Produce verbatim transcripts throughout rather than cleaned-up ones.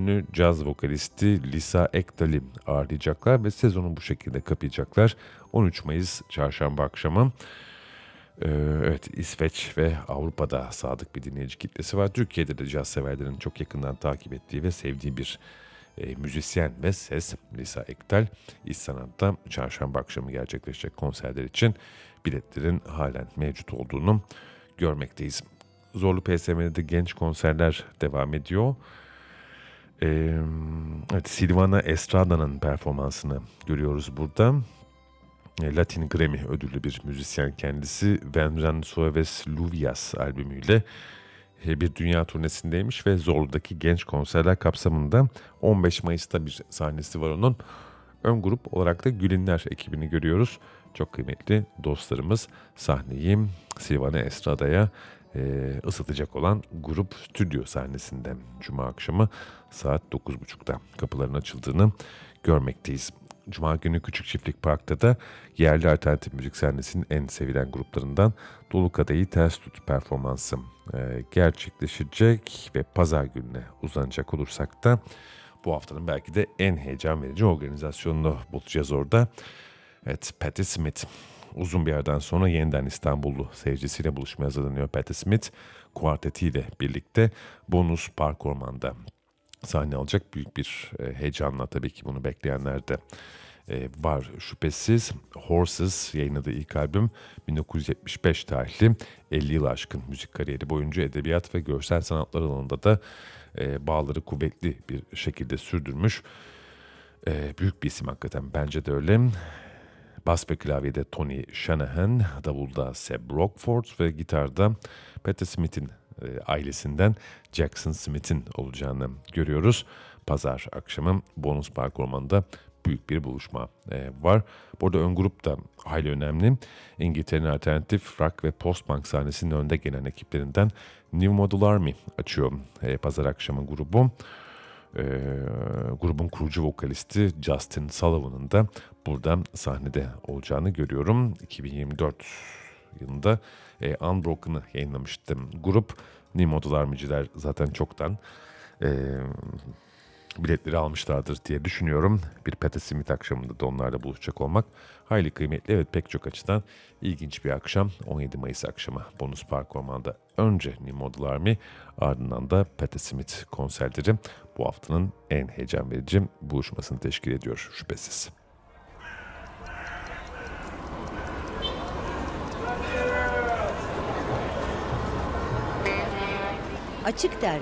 ünlü caz vokalisti Lisa Ekdahl'i ağırlayacaklar ve sezonu bu şekilde kapayacaklar. on üç Mayıs çarşamba akşamı. Ee, evet, İsveç ve Avrupa'da sadık bir dinleyici kitlesi var. Türkiye'de de caz severlerin çok yakından takip ettiği ve sevdiği bir e, müzisyen ve ses Lisa Ekdahl. İş Sanat'ta çarşamba akşamı gerçekleşecek konserler için biletlerin halen mevcut olduğunu görmekteyiz. Zorlu P S M'de de genç konserler devam ediyor. Ee, evet, Silvana Estrada'nın performansını görüyoruz burada. Latin Grammy ödüllü bir müzisyen kendisi. Vendrán Suaves Lluvias albümüyle bir dünya turnesindeymiş ve Zorlu'daki genç konserler kapsamında on beş Mayıs'ta bir sahnesi var onun. Ön grup olarak da Gülinler ekibini görüyoruz. Çok kıymetli dostlarımız sahneyi Silvana Estrada'ya e, ısıtacak olan grup stüdyo sahnesinde Cuma akşamı saat dokuz buçukta kapıların açıldığını görmekteyiz. Cuma günü Küçük Çiftlik Park'ta da yerli alternatif müzik sahnesinin en sevilen gruplarından Dolu Kadehi Ters Tut performansı e, gerçekleşecek ve pazar gününe uzanacak olursak da bu haftanın belki de en heyecan verici organizasyonunu bulacağız orada. Evet, Patti Smith uzun bir yerden sonra yeniden İstanbullu seyircisiyle buluşmaya hazırlanıyor. Patti Smith kuartetiyle birlikte Bonus Park Orman'da sahne alacak. Büyük bir e, heyecanla tabii ki bunu bekleyenler de e, var şüphesiz. Horses yayınladığı ilk albüm bin dokuz yüz yetmiş beş tarihli, elli yıl aşkın müzik kariyeri boyunca edebiyat ve görsel sanatlar alanında da e, bağları kuvvetli bir şekilde sürdürmüş. E, büyük bir isim hakikaten, bence de öyle. Bas ve klavyede Tony Shanahan, davulda Seb Rockford ve gitarda Patti Smith'in e, ailesinden Jackson Smith'in olacağını görüyoruz. Pazar akşamı Bonus Park Ormanı'nda büyük bir buluşma e, var. Bu arada ön grup da hayli önemli. İngiltere'nin alternatif rock ve post-punk sahnesinin önde gelen ekiplerinden New Model Army açıyor e, pazar akşamı grubu. E, grubun kurucu vokalisti Justin Sullivan'ın da burada sahnede olacağını görüyorum. iki bin yirmi dört yılında e, Unbroken'ı yayınlamıştım. Grup New Model Army'ciler zaten çoktan e, biletleri almışlardır diye düşünüyorum. Bir Patti Smith akşamında da onlarla buluşacak olmak hayli kıymetli. Evet, pek çok açıdan ilginç bir akşam. on yedi Mayıs akşamı Bonus Park Ormanı'nda önce New Model Army, ardından da Patti Smith konserleri bu haftanın en heyecan verici buluşmasını teşkil ediyor şüphesiz. Açık Dergi.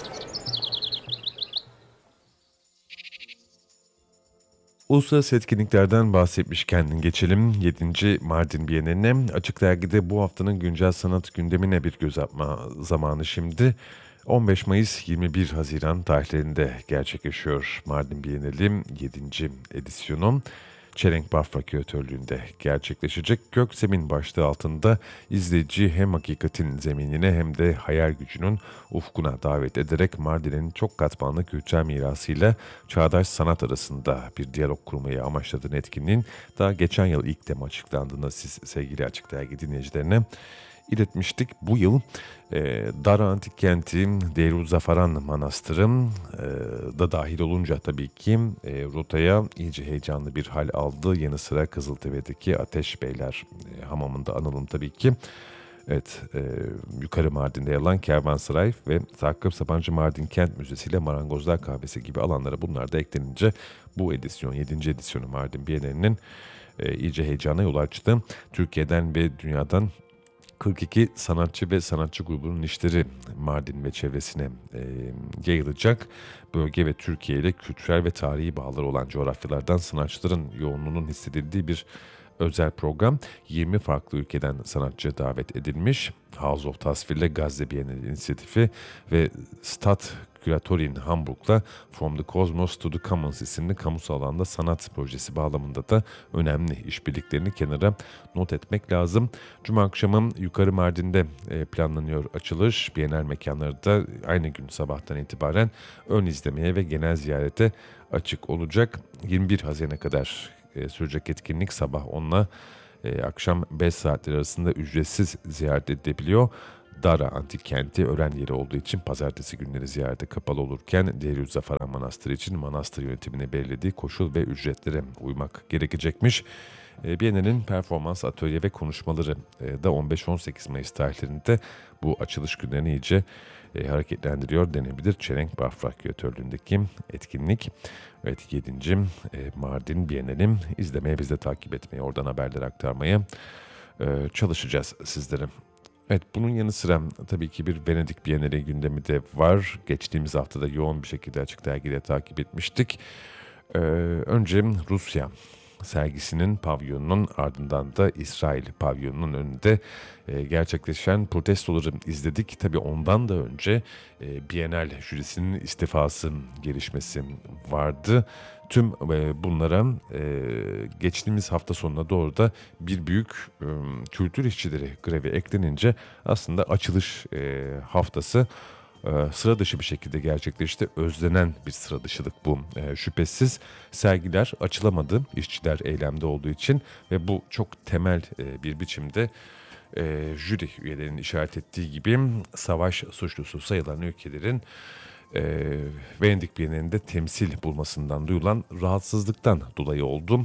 Uluslararası etkinliklerden bahsetmişken geçelim yedinci Mardin Bienali'ne. Açık Dergi'de bu haftanın güncel sanat gündemine bir göz atma zamanı şimdi. on beş Mayıs yirmi bir Haziran tarihlerinde gerçekleşiyor Mardin Bienali yedinci edisyonu. Çelenk Bafra küratörlüğünde gerçekleşecek. Göksemin başlığı altında izleyici hem hakikatin zeminine hem de hayal gücünün ufkuna davet ederek Mardin'in çok katmanlı kültürel mirasıyla çağdaş sanat arasında bir diyalog kurmayı amaçladığını etkinliğin daha geçen yıl ilk tema açıklandığında siz sevgili Açık Dergi dinleyicilerine iletmiştik. Bu yıl e, Dara Antik Kenti, Deiruzzafaran Manastırı e, da dahil olunca tabii ki e, rotaya iyice heyecanlı bir hal aldı. Yanı sıra Kızıltepe'deki Ateşbeyler e, hamamında analım tabii ki. Evet, e, Yukarı Mardin'de yer alan Kervansaray ve Sakıp Sabancı Mardin Kent Müzesi ile Marangozlar Kahvesi gibi alanlara bunlar da eklenince bu edisyon, yedinci edisyonu Mardin Bienali'nin e, iyice heyecana yol açtı. Türkiye'den ve dünyadan kırk iki sanatçı ve sanatçı grubunun işleri Mardin ve çevresine e, yayılacak. Bölge ve Türkiye ile kültürel ve tarihi bağları olan coğrafyalardan sanatçıların yoğunluğunun hissedildiği bir özel program. yirmi farklı ülkeden sanatçı davet edilmiş. House of Tasvir'le Gazze Bienali inisiyatifi ve Stat Kuratorin Hamburg'la From the Cosmos to the Commons isimli kamusal alanda sanat projesi bağlamında da önemli işbirliklerini kenara not etmek lazım. Cuma akşamı Yukarı Mardin'de planlanıyor açılış. Bienal mekanları da aynı gün sabahtan itibaren ön izlemeye ve genel ziyarete açık olacak. yirmi bir Haziran'a kadar sürecek etkinlik sabah onla e, akşam beş saatleri arasında ücretsiz ziyaret edilebiliyor. Dara Antik Kenti öğren yeri olduğu için pazartesi günleri ziyarete kapalı olurken Deiruzzafaran Manastırı için manastır yönetimine belirlediği koşul ve ücretlere uymak gerekecekmiş. E, Biennial'in performans, atölye ve konuşmaları e, da on beş on sekiz Mayıs tarihlerinde bu açılış günlerini iyice e, hareketlendiriyor denebilir. Çelenk Bafra küratörlüğündeki etkinlik. Evet, yedinci E, Mardin Biennial'i izlemeye, biz de takip etmeye, oradan haberler aktarmaya e, çalışacağız sizlere. Evet, bunun yanı sıra tabii ki bir Venedik Bienali gündemi de var. Geçtiğimiz haftada yoğun bir şekilde Açık Dergi'de takip etmiştik. Ee, önce Rusya sergisinin pavyonunun, ardından da İsrail pavyonunun önünde e, gerçekleşen protestoları izledik. Tabii ondan da önce e, Bienal jürisinin istifası gelişmesi vardı. Tüm e, bunlara e, geçtiğimiz hafta sonuna doğru da bir büyük e, kültür işçileri grevi eklenince aslında açılış e, haftası e, sıra dışı bir şekilde gerçekleşti. Özlenen bir sıra dışılık bu e, şüphesiz. Sergiler açılamadı, işçiler eylemde olduğu için ve bu çok temel e, bir biçimde e, jüri üyelerinin işaret ettiği gibi savaş suçlusu sayılan ülkelerin e, Venedik Bienalinde temsil bulmasından duyulan rahatsızlıktan dolayı oldu.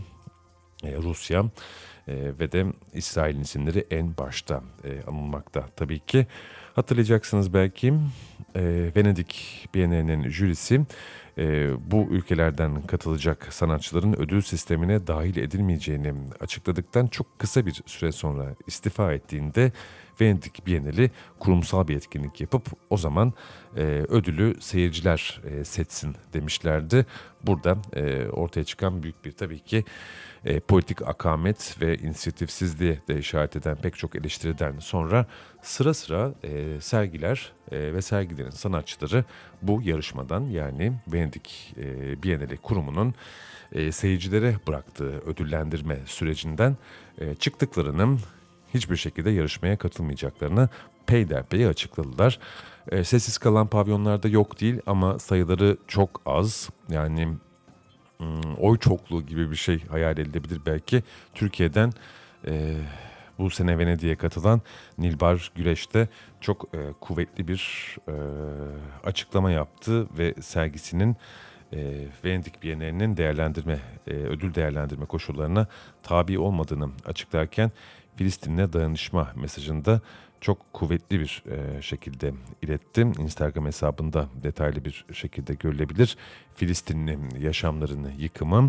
E, Rusya e, ve de İsrail'in isimleri en başta e, anılmakta tabii ki. Hatırlayacaksınız belki e, Venedik Bienalinin jürisi e, bu ülkelerden katılacak sanatçıların ödül sistemine dahil edilmeyeceğini açıkladıktan çok kısa bir süre sonra istifa ettiğinde Venedik Bienali kurumsal bir etkinlik yapıp o zaman e, ödülü seyirciler e, seçsin demişlerdi. Burada e, ortaya çıkan büyük bir tabii ki e, politik akamet ve inisiyatifsizliğe de işaret eden pek çok eleştiriden sonra sıra sıra e, sergiler e, ve sergilerin sanatçıları bu yarışmadan, yani Venedik e, Bienali kurumunun e, seyircilere bıraktığı ödüllendirme sürecinden e, çıktıklarını, hiçbir şekilde yarışmaya katılmayacaklarını peyderpey açıkladılar. E, sessiz kalan pavyonlarda yok değil ama sayıları çok az. Yani hmm, oy çokluğu gibi bir şey hayal edilebilir belki. Türkiye'den e, bu sene Venedik'e katılan Nilbar Güreş de çok e, kuvvetli bir e, açıklama yaptı ve sergisinin e, Venedik Bienalinin değerlendirme, e, ödül değerlendirme koşullarına tabi olmadığını açıklarken Filistin'le dayanışma mesajında çok kuvvetli bir e, şekilde iletti. Instagram hesabında detaylı bir şekilde görülebilir. Filistinli yaşamlarını yıkımı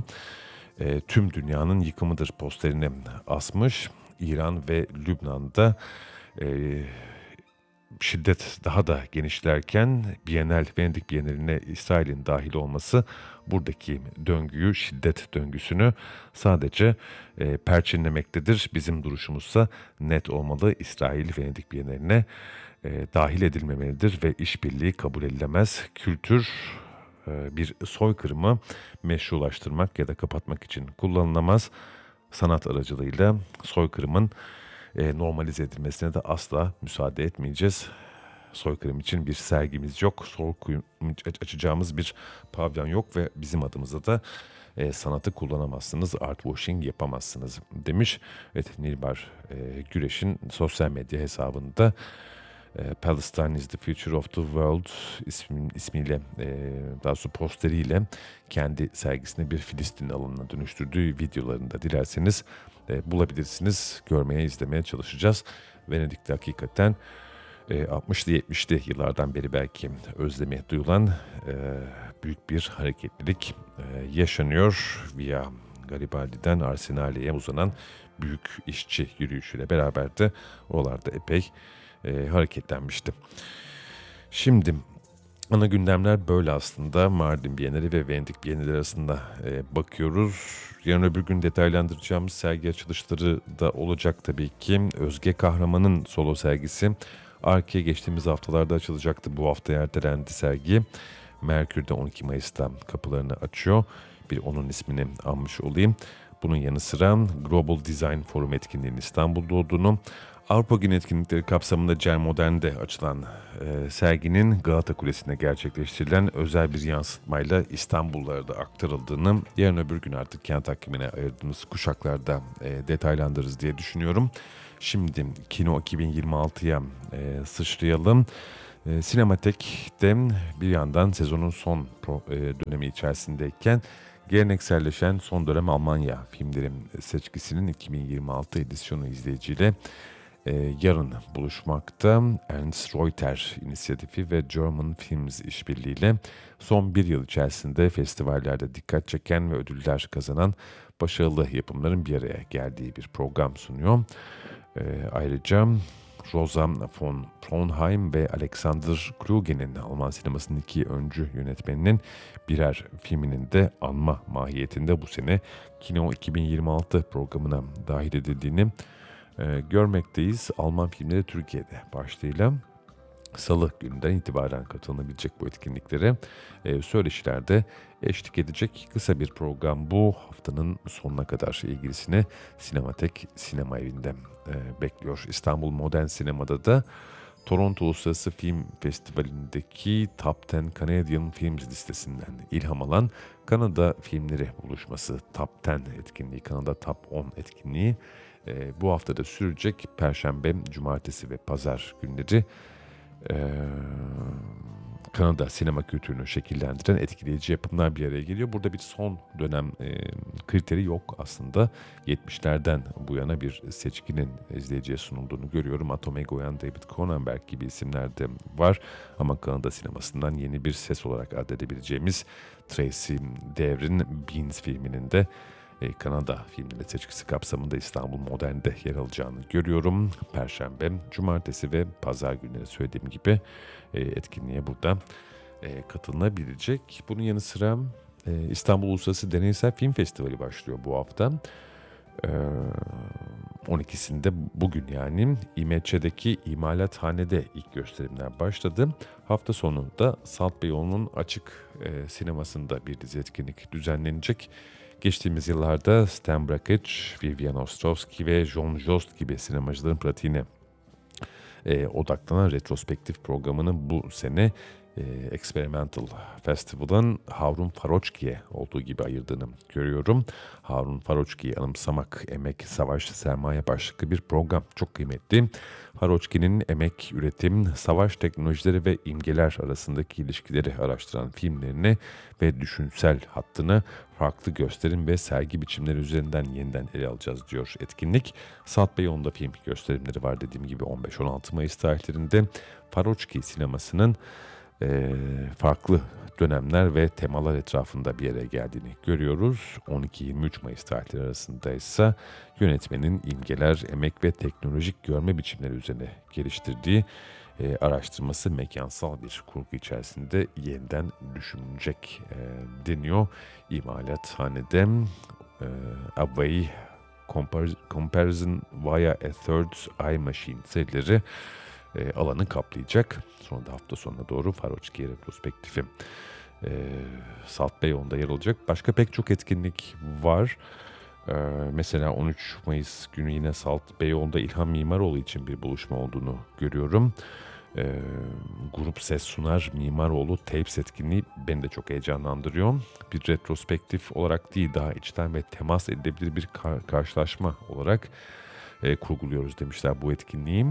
e, tüm dünyanın yıkımıdır posterini asmış. İran ve Lübnan'da e, şiddet daha da genişlerken Bienal, Venedik Bienali'ne İsrail'in dahil olması buradaki döngüyü, şiddet döngüsünü sadece e, perçinlemektedir. Bizim duruşumuzsa net olmalı. İsrail Venedik Bienali'ne e, dahil edilmemelidir ve işbirliği kabul edilemez. Kültür e, bir soykırımı meşrulaştırmak ya da kapatmak için kullanılamaz. Sanat aracılığıyla soykırımın e, normalize edilmesine de asla müsaade etmeyeceğiz. Soykırım için bir sergimiz yok. Soykırım açacağımız bir pavyon yok ve bizim adımıza da e, sanatı kullanamazsınız, art washing yapamazsınız demiş. Evet, Nilbar e, Güreş'in sosyal medya hesabında e, Palestine is the future of the world ismi, ismiyle e, daha doğrusu posteriyle kendi sergisini bir Filistin alanına dönüştürdüğü videolarında dilerseniz e, bulabilirsiniz. Görmeye, izlemeye çalışacağız. Venedik'te hakikaten e, altmışlı yetmişli yıllardan beri belki özlemi duyulan e, büyük bir hareketlilik e, yaşanıyor. Via Garibaldi'den Arsenale'ye uzanan büyük işçi yürüyüşüyle beraber de oralarda epey e, hareketlenmişti. Şimdi ana gündemler böyle aslında. Mardin Bienali ve Venedik Bienali arasında e, bakıyoruz. Yarın öbür gün detaylandıracağımız sergi açılışları da olacak tabii ki. Özge Kahraman'ın solo sergisi Arke geçtiğimiz haftalarda açılacaktı. Bu hafta ertelendi sergi. Merkür'de on iki Mayıs'ta kapılarını açıyor. Bir onun ismini anmış olayım. Bunun yanı sıra Global Design Forum etkinliğinin İstanbul'da olduğunu, Avrupa Günü etkinlikleri kapsamında Cel Modern'de açılan e, serginin Galata Kulesi'nde gerçekleştirilen özel bir yansıtmayla İstanbullulara da aktarıldığını yarın öbür gün artık kent takvimine ayırdığımız kuşaklarda e, detaylandırırız diye düşünüyorum. Şimdi Kino iki bin yirmi altıya e, sıçrayalım. E, Sinematek'te bir yandan sezonun son pro, e, dönemi içerisindeyken gelenekselleşen son dönem Almanya filmleri seçkisinin iki bin yirmi altı edisyonu izleyiciyle e, yarın buluşmakta. Ernst Reuter inisiyatifi ve German Films işbirliğiyle son bir yıl içerisinde festivallerde dikkat çeken ve ödüller kazanan başarılı yapımların bir araya geldiği bir program sunuyor. E, ayrıca Rosa von Braunheim ve Alexander Kluge'nin Alman sinemasının iki öncü yönetmeninin birer filminin de anma mahiyetinde bu sene Kino iki bin yirmi altı programına dahil edildiğini e, görmekteyiz. Alman filmleri Türkiye'de başlığıyla Salı gününden itibaren katılınabilecek bu etkinliklere e, söyleşilerde eşlik edecek kısa bir program bu haftanın sonuna kadar ilgilisini Sinematek Sinema Evi'nde e, bekliyor. İstanbul Modern Sinema'da da Toronto Uluslararası Film Festivali'ndeki Top on Canadian Films listesinden ilham alan Kanada filmleri buluşması Top on etkinliği, Kanada Top on etkinliği e, bu haftada sürecek. Perşembe, Cumartesi ve Pazar günleri Ee, Kanada sinema kültürünü şekillendiren etkileyici yapımlar bir araya geliyor. Burada bir son dönem e, kriteri yok aslında. yetmişlerden bu yana bir seçkinin izleyiciye sunulduğunu görüyorum. Atom Egoyan, David Cronenberg gibi isimler de var. Ama Kanada sinemasından yeni bir ses olarak addedebileceğimiz Tracy Devr'in Beans filminin de e, Kanada filmleri seçkisi kapsamında İstanbul Modern'de yer alacağını görüyorum. Perşembe, Cumartesi ve Pazar günleri söylediğim gibi e, etkinliğe burada e, katılınabilecek. Bunun yanı sıra e, İstanbul Uluslararası Deneysel Film Festivali başlıyor bu hafta. E, on ikisinde bugün yani İMÇ'deki İmalathane'de ilk gösterimler başladı. Hafta sonu da Salt Beyoğlu'nun açık e, sinemasında bir dizi etkinlik düzenlenecek. Geçtiğimiz yıllarda Stan Brakhage, Vivian Ostrovsky ve John Jost gibi sinemacıların pratiğine e, odaklanan retrospektif programını bu sene e, Experimental Festival'ın Harun Faroçki'ye olduğu gibi ayırdığını görüyorum. Harun Faroçki'yi anımsamak, emek, savaş, sermaye başlıklı bir program çok kıymetli. Faroçki'nin emek, üretim, savaş teknolojileri ve imgeler arasındaki ilişkileri araştıran filmlerini ve düşünsel hattını farklı gösterim ve sergi biçimleri üzerinden yeniden ele alacağız diyor etkinlik. Salt Beyoğlu'nda film gösterimleri var dediğim gibi on beş on altı Mayıs tarihlerinde Faroçki sinemasının e, farklı dönemler ve temalar etrafında bir araya geldiğini görüyoruz. on iki yirmi üç Mayıs tarihleri arasında ise yönetmenin imgeler, emek ve teknolojik görme biçimleri üzerine geliştirdiği e, araştırması mekansal bir kurgu içerisinde yeniden düşünecek e, deniyor. İmalathanede e, Away Comparison via a Third Eye Machine serileri e, alanı kaplayacak. Sonra da hafta sonuna doğru Faroçki retrospektifi e, Salt Beyoğlu'nda yer alacak. Başka pek çok etkinlik var. Ee, mesela on üç Mayıs günü yine Salt Beyoğlu'nda İlhan Mimaroğlu için bir buluşma olduğunu görüyorum. Ee, grup Ses Sunar Mimaroğlu Tapes etkinliği beni de çok heyecanlandırıyor. Bir retrospektif olarak değil, daha içten ve temas edilebilir bir kar- karşılaşma olarak e, kurguluyoruz demişler bu etkinliği.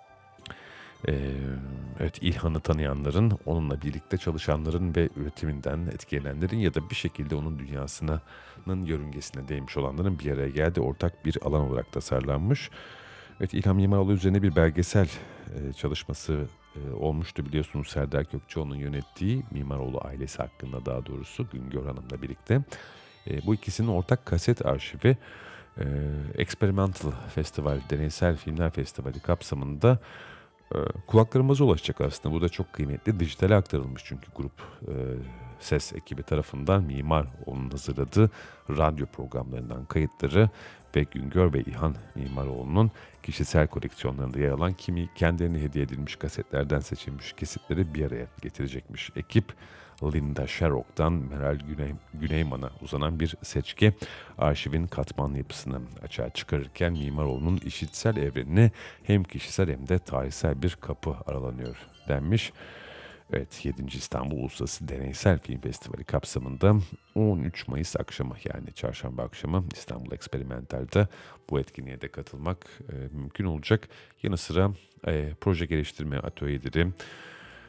Ee, evet, İlhan'ı tanıyanların, onunla birlikte çalışanların ve üretiminden etkilenenlerin ya da bir şekilde onun dünyasının yörüngesine değmiş olanların bir araya geldiği ortak bir alan olarak tasarlanmış. Evet, İlhan Mimaroğlu üzerine bir belgesel e, çalışması e, olmuştu biliyorsunuz, Serdar Gökçeoğlu'nun yönettiği Mimaroğlu ailesi hakkında, daha doğrusu Güngör Hanım'la birlikte. E, bu ikisinin ortak kaset arşivi e, Experimental Festival, Deneysel Filmler Festivali kapsamında e, kulaklarımıza ulaşacak aslında. Bu da çok kıymetli. Dijitale aktarılmış çünkü grup e, ses ekibi tarafından Mimaroğlu'nun hazırladığı radyo programlarından kayıtları ve Güngör ve İlhan Mimaroğlu'nun kişisel koleksiyonlarında yer alan kimi kendilerine hediye edilmiş kasetlerden seçilmiş kesitleri bir araya getirecekmiş ekip. Linda Sherrock'tan Meral Güney, Güneyman'a uzanan bir seçki arşivin katmanlı yapısını açığa çıkarırken Mimaroğlu'nun işitsel evrenine hem kişisel hem de tarihsel bir kapı aralanıyor denmiş. Evet, yedinci İstanbul Uluslararası Deneysel Film Festivali kapsamında on üç Mayıs akşamı, yani çarşamba akşamı İstanbul Experimental'da bu etkinliğe de katılmak e, mümkün olacak. Yanı sıra e, proje geliştirme atölyeleri,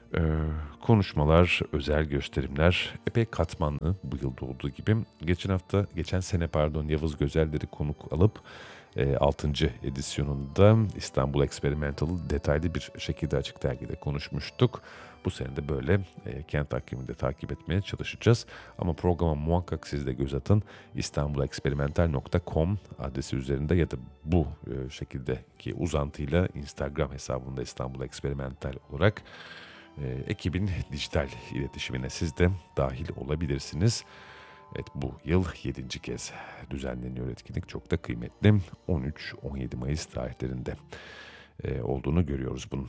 Ee, konuşmalar, özel gösterimler epey katmanlı bu yılda olduğu gibi. Geçen hafta, geçen sene pardon Yavuz Gözeller'i konuk alıp e, altıncı edisyonunda İstanbul Experimental'ı detaylı bir şekilde Açık Dergi'de konuşmuştuk. Bu sene de böyle e, kent takvimini de takip etmeye çalışacağız. Ama programa muhakkak siz de göz atın. istanbul experimental nokta com adresi üzerinde ya da bu e, şekildeki uzantıyla Instagram hesabında İstanbul Experimental olarak e, ekibin dijital iletişimine siz de dahil olabilirsiniz. Evet, bu yıl yedinci kez düzenleniyor etkinlik. Çok da kıymetli. on üç on yedi Mayıs tarihlerinde e, olduğunu görüyoruz bunun.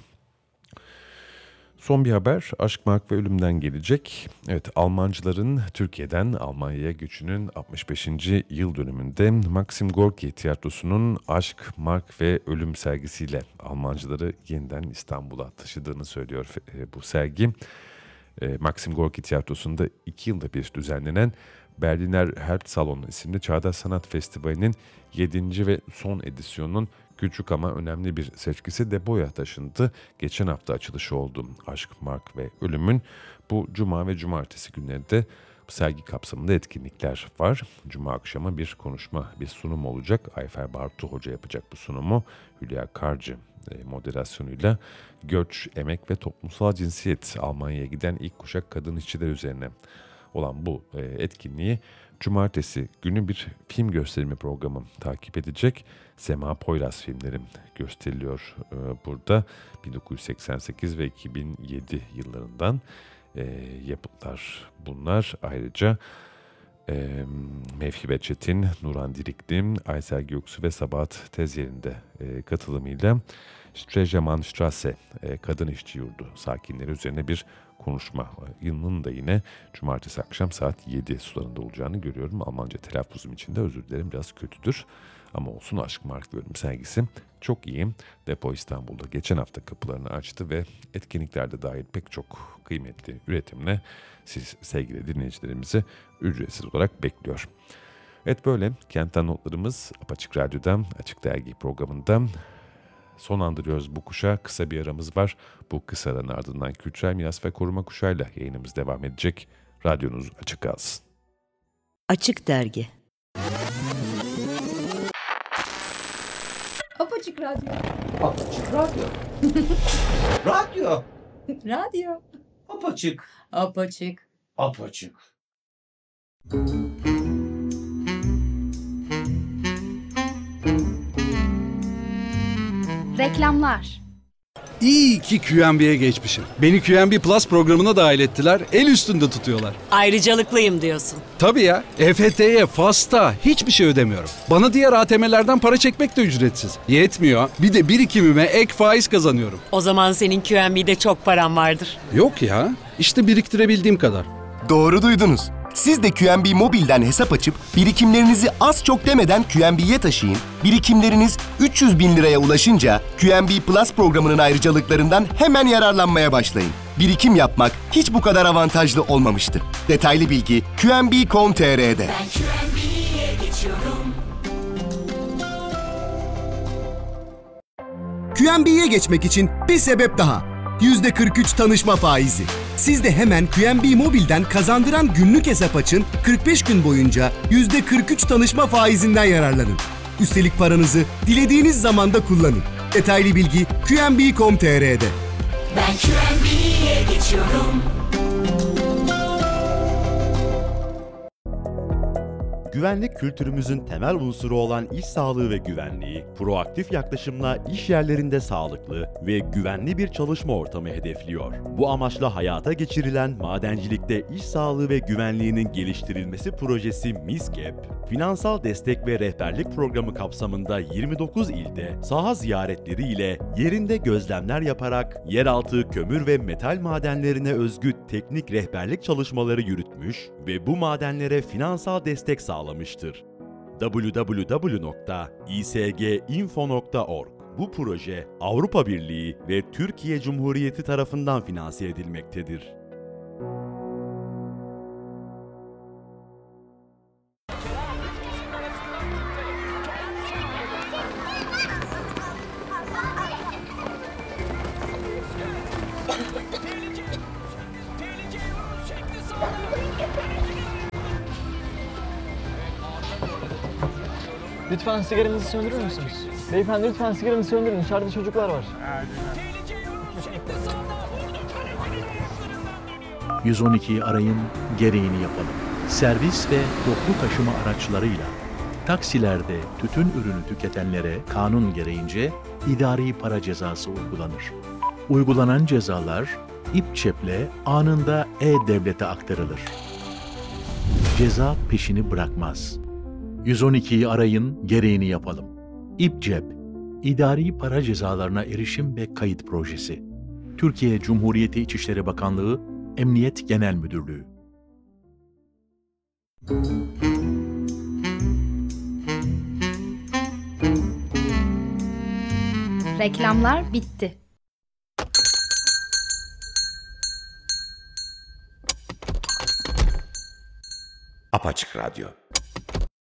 Son bir haber, Aşk, Mark ve Ölüm'den gelecek. Evet, Almancıların Türkiye'den Almanya'ya göçünün altmış beşinci yıl dönümünde Maxim Gorki Tiyatrosu'nun Aşk, Mark ve Ölüm sergisiyle Almancıları yeniden İstanbul'a taşıdığını söylüyor e, bu sergi. E, Maxim Gorki Tiyatrosu'nda iki yılda bir düzenlenen Berliner Herzsalon isimli Çağdaş Sanat Festivali'nin yedinci ve son edisyonunun küçük ama önemli bir seçkisi Deboya taşındı. Geçen hafta açılışı oldu Aşk, Mark ve Ölüm'ün. Bu cuma ve cumartesi günlerinde sergi kapsamında etkinlikler var. Cuma akşamı bir konuşma, bir sunum olacak. Ayfer Bartu Hoca yapacak bu sunumu. Hülya Karcı moderasyonuyla göç, emek ve toplumsal cinsiyet, Almanya'ya giden ilk kuşak kadın işçiler üzerine olan bu etkinliği cumartesi günü bir film gösterimi programı takip edecek. Sema Poyraz filmleri gösteriliyor burada. bin dokuz yüz seksen sekiz ve iki bin yedi yıllarından yapıtlar bunlar. Ayrıca e, Mevhibe Çetin, Nurhan Dirikli, Aysel Göksu ve Sabahat Tezyer'in de e, katılımıyla Stresemann-Straße e, Kadın İşçi Yurdu sakinleri üzerine bir konuşma. Yılının da yine cumartesi akşam saat yedi sularında olacağını görüyorum. Almanca telaffuzum için de özür dilerim, biraz kötüdür. Ama olsun, Aşk, Mark ve Ölüm sergisi çok iyi. Depo İstanbul'da geçen hafta kapılarını açtı ve etkinliklerde dahil pek çok kıymetli üretimle siz sevgili dinleyicilerimizi ücretsiz olarak bekliyor. Evet, böyle kentten notlarımız Apaçık Radyo'da, Açık Dergi programında sonlandırıyoruz bu kuşa. Kısa bir aramız var. Bu kısa aranın ardından kültürel miras ve koruma kuşağıyla yayınımız devam edecek. Radyonuz açık kalsın. Açık Dergi. Apaçık Radyo. Apaçık Radyo. Radyo. Radyo. Apaçık. Apaçık. Apaçık. Reklamlar. İyi ki Q M B'ye geçmişim. Beni Q M B Plus programına dahil ettiler, el üstünde tutuyorlar. Ayrıcalıklıyım diyorsun. Tabii ya, E F T'ye, FAS'ta hiçbir şey ödemiyorum. Bana diğer A T M'lerden para çekmek de ücretsiz. Yetmiyor, bir de birikimime ek faiz kazanıyorum. O zaman senin Q M B'de çok paran vardır. Yok ya, işte biriktirebildiğim kadar. Doğru duydunuz. Siz de Q M B Mobil'den hesap açıp birikimlerinizi az çok demeden Q M B'ye taşıyın. Birikimleriniz üç yüz bin liraya ulaşınca Q M B Plus programının ayrıcalıklarından hemen yararlanmaya başlayın. Birikim yapmak hiç bu kadar avantajlı olmamıştı. Detaylı bilgi Q M B nokta com nokta T R'de. Ben Q M B'ye geçiyorum. Q M B'ye geçmek için bir sebep daha. yüzde kırk üç tanışma faizi. Siz de hemen Q M B Mobil'den kazandıran günlük hesap açın, kırk beş gün boyunca yüzde kırk üç tanışma faizinden yararlanın. Üstelik paranızı dilediğiniz zamanda kullanın. Detaylı bilgi Q M B nokta com nokta T R'de. Ben Q M B'ye geçiyorum. Güvenlik kültürümüzün temel unsuru olan iş sağlığı ve güvenliği, proaktif yaklaşımla iş yerlerinde sağlıklı ve güvenli bir çalışma ortamı hedefliyor. Bu amaçla hayata geçirilen Madencilikte İş Sağlığı ve Güvenliğinin Geliştirilmesi Projesi MİSGEP, finansal destek ve rehberlik programı kapsamında yirmi dokuz ilde saha ziyaretleri ile yerinde gözlemler yaparak yeraltı kömür ve metal madenlerine özgü teknik rehberlik çalışmaları yürütmüş ve bu madenlere finansal destek sağlamıştır. double-u double-u double-u nokta i s g info nokta org Bu proje Avrupa Birliği ve Türkiye Cumhuriyeti tarafından finanse edilmektedir. Lütfen sigaranızı söndürür müsünüz? Beyefendi lütfen sigaranızı söndürün. İçeride çocuklar var. yüz on ikiyi arayın, gereğini yapalım. Servis ve toplu taşıma araçlarıyla taksilerde tütün ürünü tüketenlere kanun gereğince idari para cezası uygulanır. Uygulanan cezalar İPÇEP'le anında E-Devlet'e aktarılır. Ceza peşini bırakmaz. yüz on ikiyi arayın, gereğini yapalım. İPÇEP, İdari Para Cezalarına Erişim ve Kayıt Projesi. Türkiye Cumhuriyeti İçişleri Bakanlığı, Emniyet Genel Müdürlüğü. Reklamlar bitti. Apaçık Radyo.